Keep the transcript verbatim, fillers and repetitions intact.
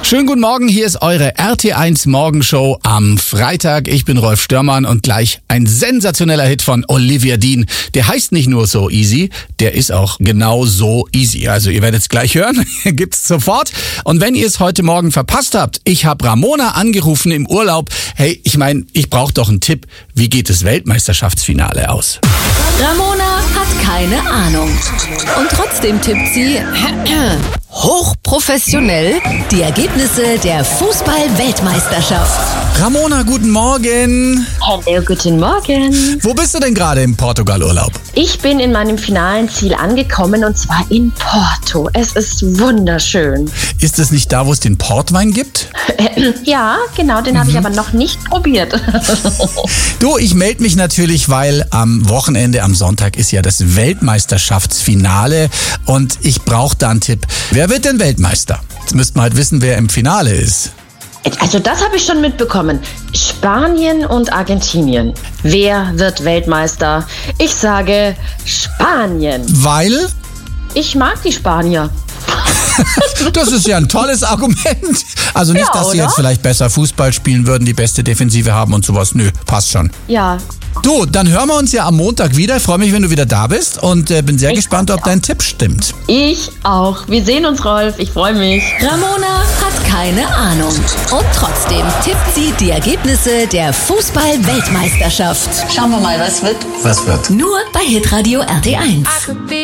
Schönen guten Morgen, hier ist eure R T eins Morgenshow am Freitag. Ich bin Rolf Störmann und gleich ein sensationeller Hit von Olivia Dean. Der heißt nicht nur So Easy, der ist auch genau so easy. Also ihr werdet es gleich hören, gibt's sofort. Und wenn ihr es heute Morgen verpasst habt, ich habe Ramona angerufen im Urlaub. Hey, ich meine, ich brauche doch einen Tipp. Wie geht das Weltmeisterschaftsfinale aus? Ramona hat keine Ahnung. Und trotzdem tippt sie hochprofessionell die Ergebnisse der Fußball-Weltmeisterschaft. Ramona, guten Morgen. Hallo, guten Morgen. Wo bist du denn gerade im Portugal-Urlaub? Ich bin in meinem finalen Ziel angekommen und zwar in Porto. Es ist wunderschön. Ist es nicht da, wo es den Portwein gibt? Ja, genau, den mhm. habe ich aber noch nicht probiert. Du, ich melde mich natürlich, weil am Wochenende, am Sonntag ist ja das Weltmeisterschaftsfinale und ich brauche da einen Tipp. Wer wird denn Weltmeister? Jetzt müssten wir halt wissen, wer im Finale ist. Also das habe ich schon mitbekommen. Spanien und Argentinien. Wer wird Weltmeister? Ich sage Spanien. Weil? Ich mag die Spanier. Das ist ja ein tolles Argument. Also nicht, ja, dass sie oder? jetzt vielleicht besser Fußball spielen würden, die beste Defensive haben und sowas. Nö, passt schon. Ja. Du, dann hören wir uns ja am Montag wieder. Ich freue mich, wenn du wieder da bist und äh, bin sehr Ich gespannt, ob dein Tipp stimmt. Ich auch. Wir sehen uns, Rolf. Ich freue mich. Ramona hat keine Ahnung. Und trotzdem tippt sie die Ergebnisse der Fußball-Weltmeisterschaft. Schauen wir mal, was wird. Was wird? Nur bei Hitradio R T eins.